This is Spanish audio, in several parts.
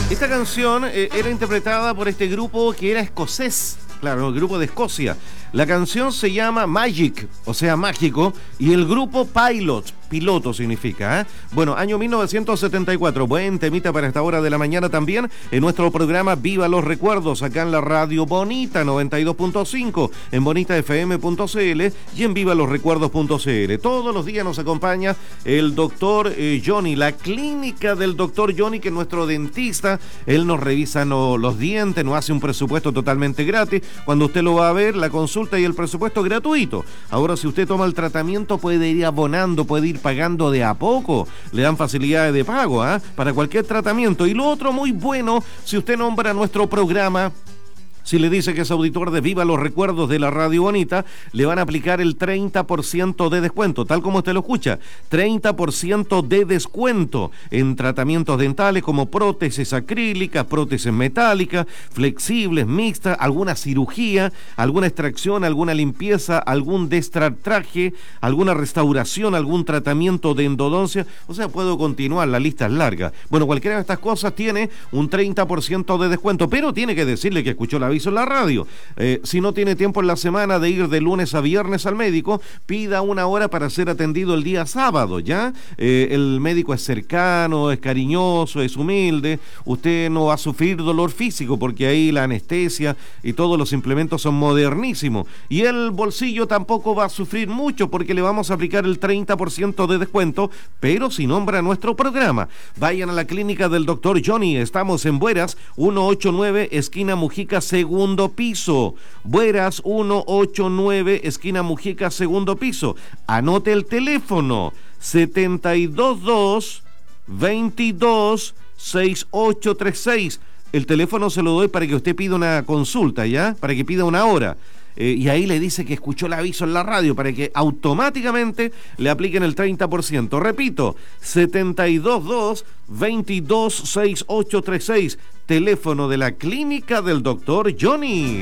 Esta canción era interpretada por este grupo que era escocés, claro, el grupo de Escocia. La canción se llama Magic, o sea, mágico, y el grupo Pilot, piloto significa, ¿eh? Bueno, año 1974, buen temita para esta hora de la mañana también, en nuestro programa Viva los Recuerdos, acá en la Radio Bonita 92.5, en bonitafm.cl y en vivalosrecuerdos.cl. Todos los días nos acompaña el doctor Johnny, la clínica del doctor Johnny, que es nuestro dentista. Él nos revisa los dientes, nos hace un presupuesto totalmente gratis. Cuando usted lo va a ver, la consulta y el presupuesto gratuito. Ahora, si usted toma el tratamiento, puede ir abonando, puede ir pagando de a poco. Le dan facilidades de pago, ¿eh? Para cualquier tratamiento. Y lo otro muy bueno, si usted nombra nuestro programa, si le dice que es auditor de Viva los Recuerdos de la Radio Bonita, le van a aplicar el 30% de descuento, tal como usted lo escucha, 30% de descuento en tratamientos dentales como prótesis acrílicas, prótesis metálicas, flexibles, mixtas, alguna cirugía, alguna extracción, alguna limpieza, algún destratraje, alguna restauración, algún tratamiento de endodoncia. O sea, puedo continuar, la lista es larga. Bueno, cualquiera de estas cosas tiene un 30% de descuento, pero tiene que decirle que escuchó la aviso en la radio. Si no tiene tiempo en la semana de ir de lunes a viernes al médico, pida una hora para ser atendido el día sábado, ¿ya? El médico es cercano, es cariñoso, es humilde. Usted no va a sufrir dolor físico porque ahí la anestesia y todos los implementos son modernísimos. Y el bolsillo tampoco va a sufrir mucho porque le vamos a aplicar el 30% de descuento, pero si nombra nuestro programa. Vayan a la clínica del doctor Johnny. Estamos en Bueras, 189, esquina Mujica, segundo piso. Bueras 189, esquina Mujica, segundo piso. Anote el teléfono 722-22-6836. El teléfono se lo doy para que usted pida una consulta, ¿ya? Para que pida una hora. Y ahí le dice que escuchó el aviso en la radio para que automáticamente le apliquen el 30%. Repito, 722-22-6836, teléfono de la clínica del doctor Johnny.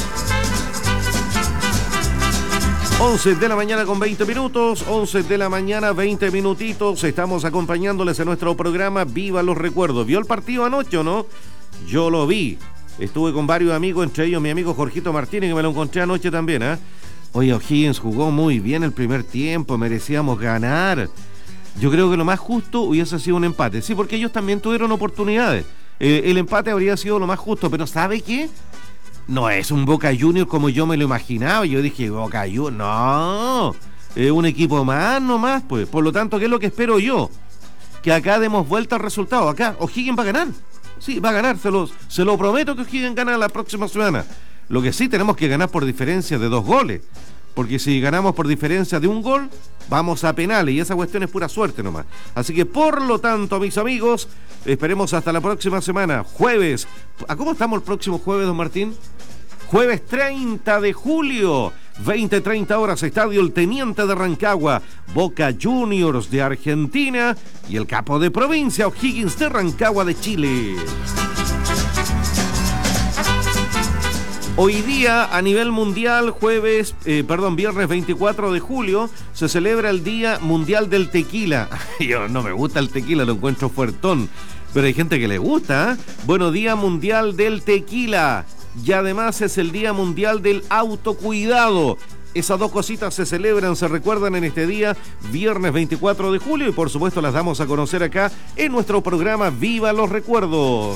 11 de la mañana con 20 minutos, 11 de la mañana, 20 minutitos. Estamos acompañándoles en nuestro programa Viva los Recuerdos. ¿Vio el partido anoche o no? Yo lo vi. Estuve con varios amigos, entre ellos mi amigo Jorgito Martínez, que me lo encontré anoche también, ¿eh? Oye, O'Higgins jugó muy bien el primer tiempo, merecíamos ganar. Yo creo que lo más justo hubiese sido un empate. Sí, porque ellos también tuvieron oportunidades. El empate habría sido lo más justo, pero ¿sabe qué? No es un Boca Juniors como yo me lo imaginaba. Yo dije, Boca Juniors, no. Es un equipo más nomás, pues. Por lo tanto, ¿qué es lo que espero yo? Que acá demos vuelta al resultado. Acá O'Higgins va a ganar. Sí, va a ganar, se lo prometo que O'Higgins gana la próxima semana. Lo que sí tenemos que ganar por diferencia de 2 goles. Porque si ganamos por diferencia de 1 gol, vamos a penales y esa cuestión es pura suerte nomás. Así que por lo tanto, mis amigos, esperemos hasta la próxima semana, jueves. ¿A cómo estamos el próximo jueves, don Martín? Jueves 30 de julio, 20:30 horas, Estadio El Teniente de Rancagua, Boca Juniors de Argentina y el capo de provincia, O'Higgins de Rancagua de Chile. Hoy día, a nivel mundial, viernes 24 de julio, se celebra el Día Mundial del Tequila. Yo no me gusta el tequila, lo encuentro fuertón, pero hay gente que le gusta, ¿eh? Bueno, Día Mundial del Tequila. Y además es el Día Mundial del Autocuidado. Esas dos cositas se celebran, se recuerdan en este día, viernes 24 de julio, y por supuesto las damos a conocer acá en nuestro programa Viva los Recuerdos.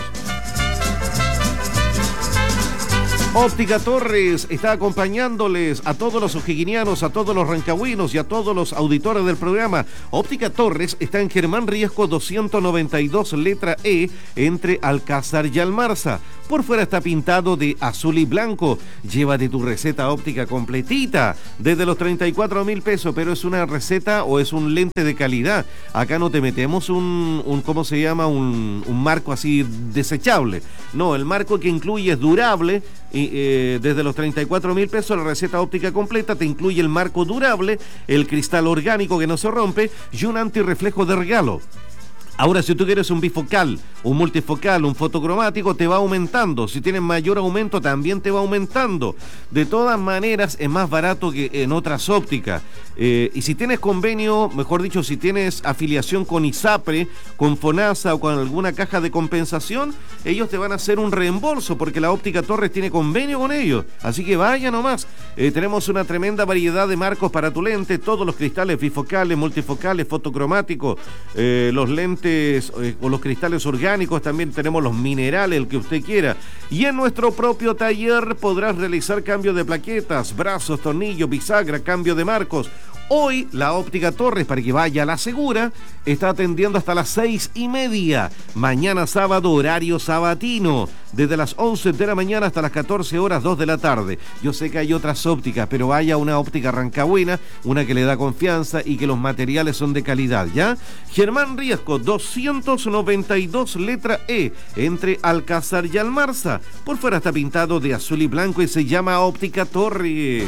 Óptica Torres está acompañándoles a todos los o'higginianos, a todos los rancagüinos y a todos los auditores del programa. Óptica Torres está en Germán Riesco 292, letra E, entre Alcázar y Almarza. Por fuera está pintado de azul y blanco. Llévate tu receta óptica completita desde los 34.000 pesos, pero es una receta o es un lente de calidad. Acá no te metemos ¿cómo se llama? Un marco así desechable. No, el marco que incluye es durable. Y desde los 34.000 pesos la receta óptica completa te incluye el marco durable, el cristal orgánico que no se rompe y un antirreflejo de regalo. Ahora, si tú quieres un bifocal, un multifocal, un fotocromático, te va aumentando. Si tienes mayor aumento, también te va aumentando. De todas maneras, es más barato que en otras ópticas. Y si tienes convenio, mejor dicho, si tienes afiliación con ISAPRE, con FONASA o con alguna caja de compensación, ellos te van a hacer un reembolso porque la Óptica Torres tiene convenio con ellos. Así que vaya nomás. Tenemos una tremenda variedad de marcos para tu lente, todos los cristales bifocales, multifocales, fotocromáticos, los lentes o los cristales orgánicos, también tenemos los minerales, el que usted quiera. Y en nuestro propio taller podrás realizar cambio de plaquetas, brazos, tornillos, bisagra, cambio de marcos. Hoy la Óptica Torres, para que vaya a la segura, está atendiendo hasta las 6:30. Mañana sábado, horario sabatino, desde las 11 de la mañana hasta las 14 horas, 2 de la tarde. Yo sé que hay otras ópticas, pero vaya a una óptica Rancagüina, una que le da confianza y que los materiales son de calidad, ¿ya? Germán Riesco, 292 letra E, entre Alcázar y Almarza. Por fuera está pintado de azul y blanco y se llama Óptica Torres.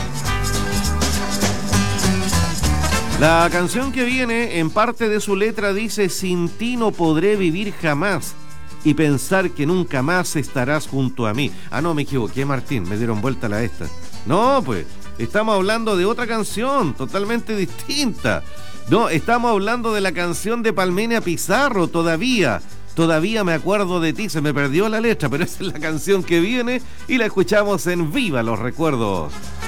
La canción que viene, en parte de su letra, dice: sin ti no podré vivir jamás y pensar que nunca más estarás junto a mí. Ah, no, me equivoqué, Martín, me dieron vuelta la esta. No, pues, estamos hablando de otra canción, totalmente distinta. No, estamos hablando de la canción de Palmenia Pizarro, Todavía me acuerdo de ti. Se me perdió la letra, pero esa es la canción que viene y la escuchamos en Viva los Recuerdos.